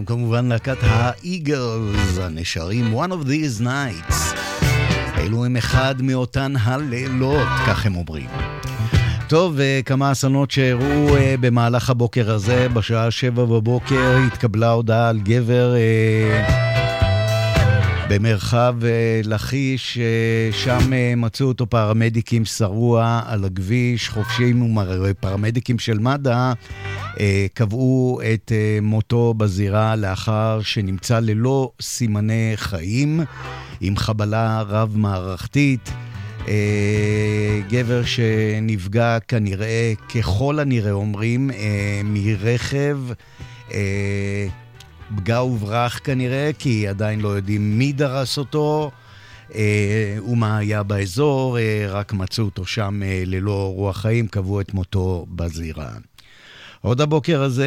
הם כמובן להקת האיגלס, הנשרים One of These Nights. אלו הם אחד מאותן הלילות, כך הם אומרים. טוב, כמה אסונות שהראו במהלך הבוקר הזה. בשעה 7 בבוקר התקבלה הודעה על גבר במרחב לכיש, שם מצאו אותו פרמדיקים שרוע על הכביש, חופשים ופרמדיקים של מד"א קבעו את מותו בזירה לאחר שנמצא ללא סימני חיים, עם חבלה רב מערכתית. גבר שנפגע כנראה, ככל הנראה אומרים, מרכב פגע וברח כנראה, כי עדיין לא יודעים מי דרס אותו ומה היה באזור, רק מצאו אותו שם ללא רוח חיים, קבעו את מותו בזירה. עוד הבוקר הזה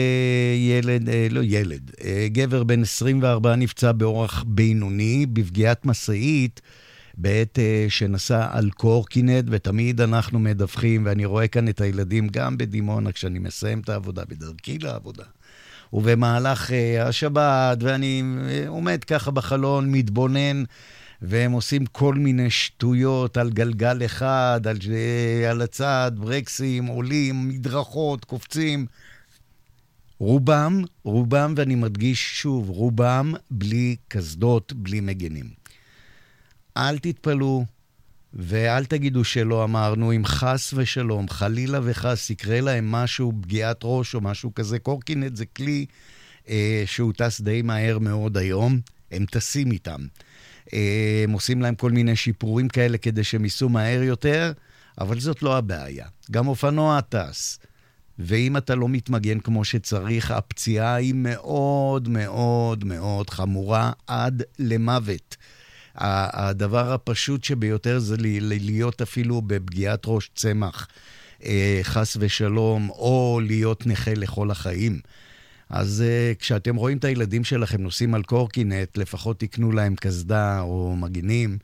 גבר בן 24 נפצע באורח בינוני בפגיעת משאית בעת שנסע על קורקינט, ותמיד אנחנו מדווחים, ואני רואה כאן את הילדים גם בדימונה כשאני מסיים את העבודה, בדרכי לעבודה. ובמהלך השבת, ואני עומד ככה בחלון, מתבונן, והם עושים כל מיני שטויות על גלגל אחד, על הצד, ברקסים, עולים, מדרכות, קופצים. רובם, ואני מדגיש שוב, רובם בלי קסדות, בלי מגנים. אל תתפלו, ואל תגידו שלא אמרנו, אם חס ושלום, חלילה וחס, יקרה להם משהו, פגיעת ראש או משהו כזה. קורקינט זה כלי שהוא טס די מהר מאוד היום, הם טסים איתם. הם עושים להם כל מיני שיפורים כאלה כדי שהם ייסעו מהר יותר, אבל זאת לא הבעיה. גם אופנוע טס, ואם אתה לא מתמגן כמו שצריך, הפציעה היא מאוד מאוד מאוד חמורה עד למוות. הדבר הפשוט שביותר זה להיות אפילו בפגיעת ראש צמח, חס ושלום, או להיות נכה לכל החיים. אז כשאתם רואים את הילדים שלכם נוסעים על קורקינט, לפחות תקנו להם קסדה או מגנים,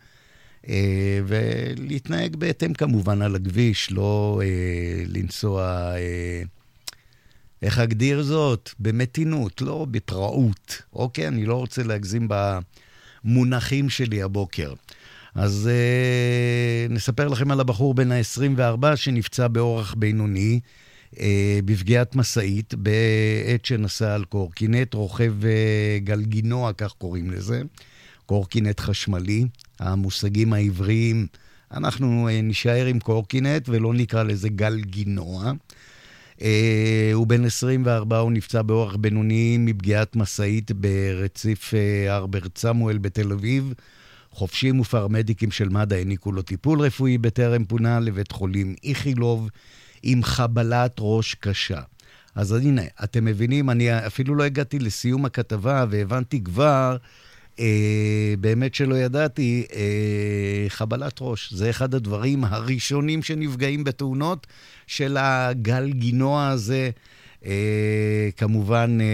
ולהתנהג בהתאם כמובן על הכביש, לא לנסוע, איך אגדיר זאת? במתינות, לא בפראות. אוקיי, אני לא רוצה להגזים במונחים שלי הבוקר. אז נספר לכם על הבחור בן ה-24 שנפצע באורח בינוני, בפגיעת משאית, בעת שנסע על קורקינט, רוכב גלגינוע, כך קוראים לזה, קורקינט חשמלי. המושגים העבריים, אנחנו נשאר עם קורקינט ולא נקרא לזה גלגינוע. הוא בן 24, הוא נפצע באורח בינוני מפגיעת משאית ברציף ארברט סמואל בתל אביב. חופשים ופרמדיקים של מד"א העניקו לו טיפול רפואי בטרם פונה לבית חולים איכילוב עם חבלת ראש קשה. אז הנה, אתם מבינים, אני אפילו לא הגעתי לסיום הכתבה והבנתי כבר, באמת שלא ידעתי, חבלת ראש. זה אחד הדברים הראשונים שנפגעים בתאונות של הגלגינוע הזה. כמובן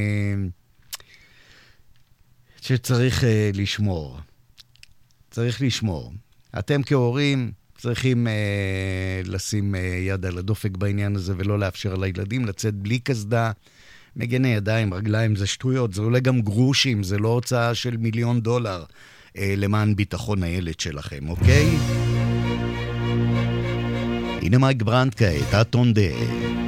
שצריך לשמור. צריך לשמור. אתם כהורים צריכים לשים יד על הדופק בעניין הזה ולא לאפשר לילדים לצאת בלי קסדה. מגני ידיים, רגליים, זה שטויות, זה עולה גם גרושים, זה לא הוצאה של $1,000,000 למען ביטחון הילד שלכם, אוקיי? הנה מייק ברנד כעת, אטונדה.